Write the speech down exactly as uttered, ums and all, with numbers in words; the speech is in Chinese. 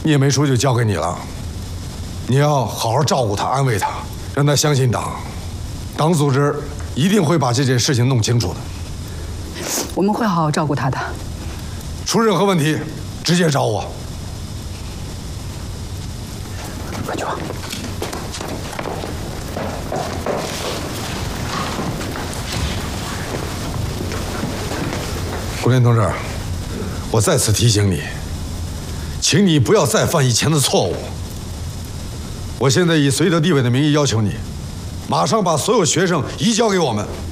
聂梅书就交给你了，你要好好照顾他，安慰他，让他相信党。党组织一定会把这件事情弄清楚的。 我们会好好照顾他的。 出任何问题，直接找我。 快去吧。 顾连同志，我再次提醒你，请你不要再犯以前的错误。我现在以绥德地委的名义要求你，马上把所有学生移交给我们。